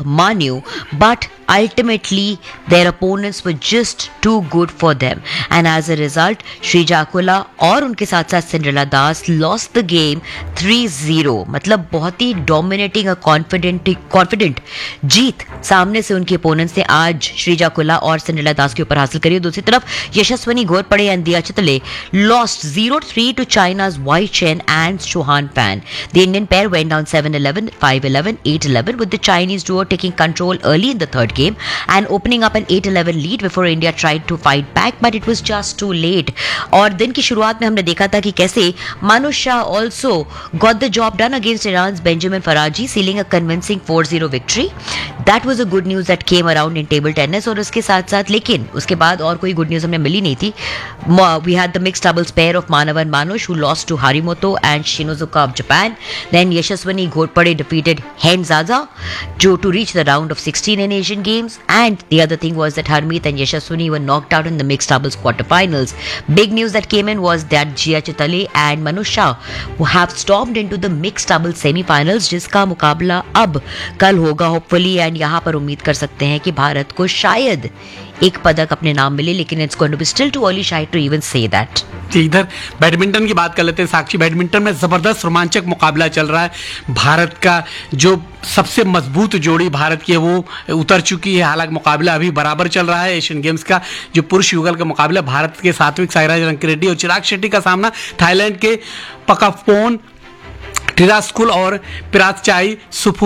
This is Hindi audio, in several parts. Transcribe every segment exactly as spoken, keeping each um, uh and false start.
Manu, but ultimately their opponents were just too good for them, and as a result श्रीजाकुला और उनके साथ साथ Cinderella Das lost the game three zero. मतलब बहुत ही dominating और confident confident जीत सामने से उनके opponents ने आज श्रीजाकुला और सिंड्रेला दास के ऊपर हासिल करी. दूसरी तरफ यशस्वनी घोरपड़े and दिया चितले lost zero three to China's Wei Chen and Chauhan Fan. The Indian pair went down seven eleven, five eleven, eight eleven, with the Chinese duo taking control early in the third game and opening up an eight eleven lead before India tried to fight back, but it was just too late. और दिन की शुरुआत में हमने देखा था कि कैसे Manu Shah also got the job done against Iran's Benjamin Faraji, sealing a convincing four zero victory. That was a good news that came around in table tennis. और उसके साथ साथ लेकिन उसके बाद और कोई गुड न्यूज हमें मिली नहीं थी. We had the mixed doubles pair of Manav and Manush, who lost to Harimoto and Shinozuka of Japan. Then Yashaswani Ghorpade defeated Hen Zaza to reach the round of sixteen in Asian Games. And the other thing was that Harmeet and Yashaswani were knocked out in the mixed doubles quarterfinals. Big news that came in was that Jia Chitale and Manu Shah have stormed into the mixed doubles semi-finals, जिसका मुकाबला अब कल होगा hopefully, and यहाँ पर उम्मीद कर सकते हैं कि भारत को शायद एक पदक अपने नाम मिले, लेकिन it's going to be still too early शायद टू इवन से दैट. इधर बैडमिंटन की बात कर लेते हैं. साक्षी, बैडमिंटन में जबरदस्त रोमांचक मुकाबला चल रहा है. भारत का जो सबसे मजबूत जोड़ी भारत की है वो उतर चुकी है. हालांकि मुकाबला अभी बराबर चल रहा है. एशियन गेम्स का जो पुरुष युगल का मुकाबला भारत के सात्विक साईराज रंकीरेड्डी और चिराग शेट्टी का सामना थाईलैंड के पकापोन टिरास्कुल और पिरातचाई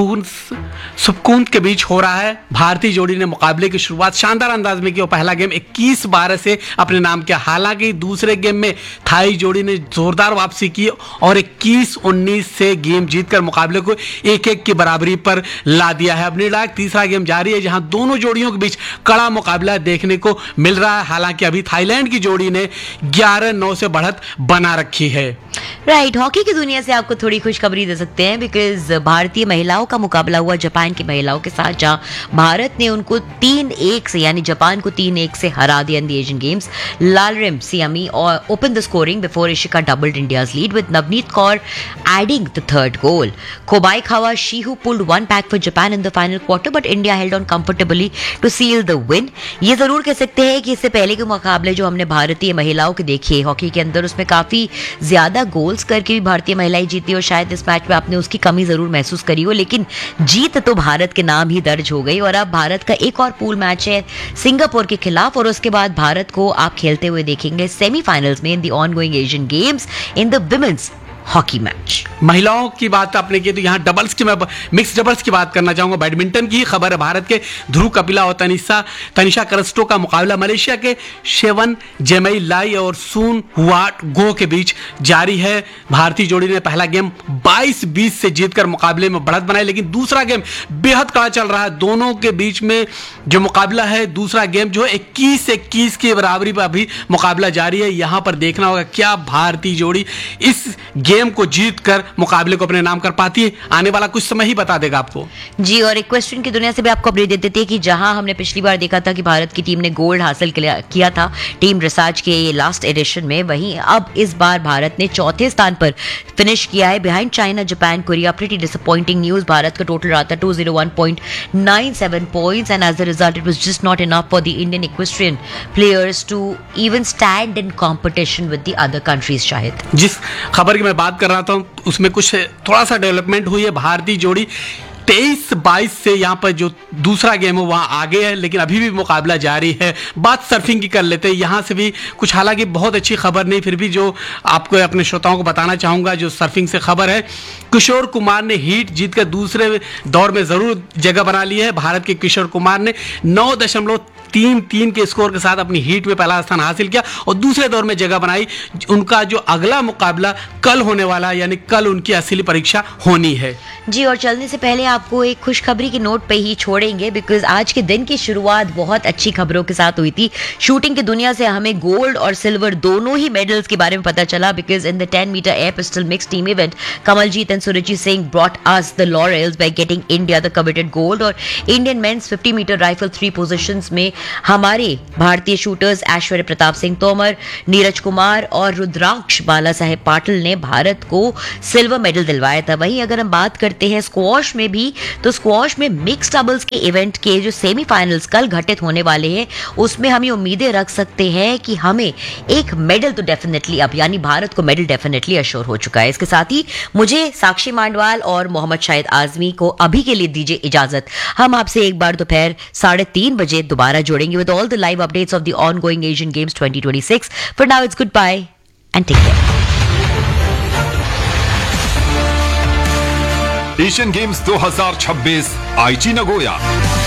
सुपकुंत के बीच हो रहा है. भारतीय जोड़ी ने मुकाबले की शुरुआत शानदार अंदाज में की और पहला गेम इक्कीस बारह से अपने नाम किया. हालांकि दूसरे गेम में थाई जोड़ी ने जोरदार वापसी की और इक्कीस उन्नीस से गेम जीतकर मुकाबले को एक एक की बराबरी पर ला दिया है. अब निर्णायक तीसरा गेम जारी है, जहां दोनों जोड़ियों के बीच कड़ा मुकाबला देखने को मिल रहा है. हालांकि अभी थाईलैंड की जोड़ी ने ग्यारह नौ से बढ़त बना रखी है. राइट, हॉकी की दुनिया से आपको थोड़ी खुशखबरी दे सकते हैं, बिकॉज भारतीय महिलाओं का मुकाबला हुआ जापान की महिलाओं के साथ, जहां भारत ने उनको तीन एक से यानी जापान को तीन एक से हरा दिया इन द एशियन गेम्स. लालरिम सियामी और open the scoring before Ishika doubled India's lead with Navneet Kaur adding the third goal. कोबाई खावा शीहू pulled one back for Japan in the final quarter, but India held on comfortably to seal the win. ये जरूर कह सकते हैं कि इससे पहले के मुकाबले जो हमने भारतीय महिलाओं के देखे हॉकी के अंदर, उसमें काफी ज्यादा गोल्स करके भी भारतीय महिलाएं जीती और शायद इस मैच में आपने उसकी कमी जरूर महसूस करी हो, लेकिन जीत तो भारत के नाम ही दर्ज हो गई. और अब भारत का एक और पूल मैच है सिंगापुर के खिलाफ, और उसके बाद भारत को आप खेलते हुए देखेंगे सेमीफाइनल्स में in the ongoing Asian games in the women's hockey match. महिलाओं की बात आपने की तो यहाँ डबल्स की मैं मिक्स डबल्स की बात करना चाहूंगा. बैडमिंटन की खबर है. भारत के ध्रुव कपिला और तनिषा तनिषा करस्टो का मुकाबला मलेशिया के शेवन जेमई लाई और सून हुआट गो के बीच जारी है. भारतीय जोड़ी ने पहला गेम बाईस बीस से जीतकर मुकाबले में बढ़त बनाई, लेकिन दूसरा गेम बेहद कड़ा चल रहा है. दोनों के बीच में जो मुकाबला है, दूसरा गेम जो है इक्कीस इक्कीस की बराबरी पर अभी मुकाबला जारी है. यहाँ पर देखना होगा क्या भारतीय जोड़ी इस गेम को जीतकर मुकाबले को अपने नाम कर पाती है. आने वाला कुछ समय ही बता देगा आपको. जी, और इक्वेस्ट्रियन की दुनिया से भी आपको अपडेट दे देते हैं कि जहां हमने पिछली बार देखा था कि भारत की टीम ने गोल्ड हासिल किया था टीम ड्रेसाज के लास्ट एडिशन में, वहीं अब इस बार भारत ने चौथे स्थान पर फिनिश किया है behind China, Japan, Korea. Pretty disappointing news. Bharat का टोटल रहा था to oh one point nine seven points, and as a result it was just not enough for the Indian equestrian players to even stand in competition with the other countries. शायद जिस खबर की मैं बात कर रहा था उसमें कुछ थोड़ा सा डेवलपमेंट हुई है. भारतीय जोड़ी तेईस बाईस से यहाँ पर जो दूसरा गेम है वहाँ आगे है, लेकिन अभी भी मुकाबला जारी है. बात सर्फिंग की कर लेते हैं. यहाँ से भी कुछ, हालांकि बहुत अच्छी खबर नहीं, फिर भी जो आपको अपने श्रोताओं को बताना चाहूँगा जो सर्फिंग से खबर है. किशोर कुमार ने हीट जीतकर दूसरे दौर में जरूर जगह बना ली है. भारत के किशोर कुमार ने नौ दशमलव तीन तीन के स्कोर के साथ अपनी हीट में पहला स्थान हासिल किया और दूसरे दौर में जगह बनाई. उनका जो अगला मुकाबला कल होने वाला, यानी कल उनकी असली परीक्षा होनी है. जी, और चलने से पहले आपको एक खुशखबरी की नोट पे ही छोड़ेंगे, बिकॉज आज के दिन की शुरुआत बहुत अच्छी खबरों के साथ हुई थी. शूटिंग की दुनिया से हमें गोल्ड और सिल्वर दोनों ही मेडल्स के बारे में पता चला, because in the ten metre air pistol mix team event Kamaljeet and Suruchi Singh brought us the laurels by getting India the coveted gold. और Indian mains fifty metre rifle three positions में हमारे भारतीय शूटर्स ऐश्वर्य प्रताप सिंह तोमर, नीरज कुमार और रुद्राक्ष बाला साहेब पाटिल ने भारत को सिल्वर मेडल दिलवाया था। वहीं अगर हम बात करते हैं स्क्वॉश में भी, तो स्क्वॉश में मिक्स डबल्स के इवेंट के जो सेमीफाइनल्स कल घटित होने वाले हैं, उसमें हम ये उम्मीदें रख सकते हैं कि हमें एक मेडल तो डेफिनेटली अब, यानी भारत को मेडल डेफिनेटली अश्योर हो चुका है। इसके साथ ही मुझे साक्षी मांडवाल और मोहम्मद शाहिद आजमी को अभी के लिए दीजिए इजाजत। हम आपसे एक बार दोपहर साढ़े तीन बजे दोबारा जोड़ेंगे with all the live updates of the ongoing Asian games twenty twenty six. For now it's good bye and take care. Asian games दो हज़ार छब्बीस आईची नगोया।